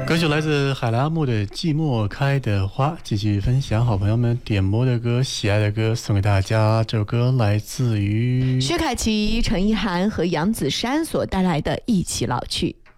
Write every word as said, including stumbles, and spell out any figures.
歌曲来自海拉木的《寂寞开的花》，继续分享好朋友们点播的歌、喜爱的歌送给大家。这首歌来自于薛凯琪、陈意涵和杨子姗所带来的《一起老去》。